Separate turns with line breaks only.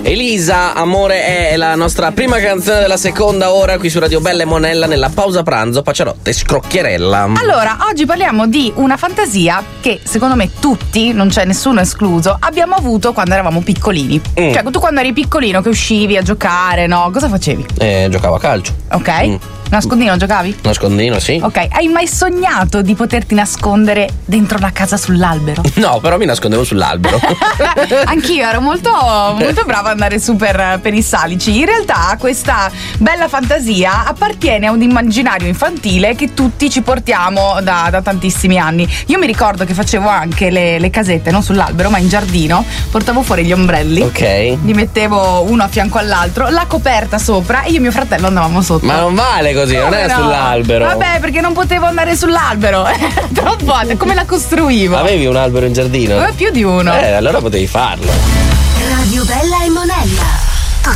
Elisa, amore è la nostra prima canzone della seconda ora qui su Radio Bella e Monella nella pausa pranzo, Pacciarotta e Scrocchierella.
Allora, oggi parliamo di una fantasia che secondo me tutti, non c'è nessuno escluso, abbiamo avuto quando eravamo piccolini. Cioè, tu quando eri piccolino che uscivi a giocare, no? Cosa facevi?
Giocavo a calcio.
Ok. Nascondino giocavi?
Nascondino, sì.
Ok, hai mai sognato di poterti nascondere dentro la casa sull'albero?
No, però mi nascondevo sull'albero.
Anch'io ero molto brava ad andare su per i salici. In realtà questa bella fantasia appartiene a un immaginario infantile che tutti ci portiamo da tantissimi anni. Io mi ricordo che facevo anche le casette, non sull'albero ma in giardino. Portavo fuori gli ombrelli.
Ok.
Li mettevo uno a fianco all'altro, la coperta sopra e io e mio fratello andavamo sotto.
Ma non vale così, non è sull'albero.
Vabbè, perché non potevo andare sull'albero. Troppo alto, come la costruivo?
Avevi un albero in giardino?
Più di uno.
Allora potevi farlo.
Radio